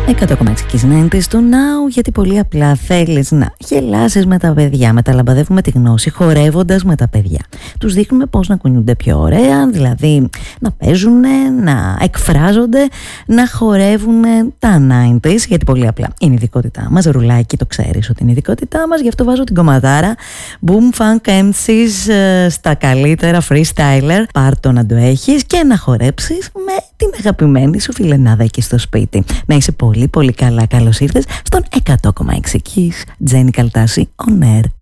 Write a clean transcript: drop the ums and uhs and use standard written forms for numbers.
100,6 90s του Now, γιατί πολύ απλά θέλεις να γελάσεις με τα παιδιά. Μεταλαμπαδεύουμε τη γνώση χορεύοντας με τα παιδιά. Τους δείχνουμε πώς να κουνιούνται πιο ωραία, δηλαδή να παίζουν, να εκφράζονται, να χορεύουν τα 90s, γιατί πολύ απλά είναι η ειδικότητά μας. Ρουλάκι, το ξέρεις ότι είναι η ειδικότητά μας, γι' αυτό βάζω την κομματάρα Boom Funk MCs στα καλύτερα freestyler. Πάρ' το να το έχεις και να χορέψεις με την αγαπημένη σου φιλενάδα εκεί στο σπίτι. Να είσαι πολύ πολύ καλά. Καλώς ήρθες στον 100,6 Kiss. Τζέννη Καλτάση on air.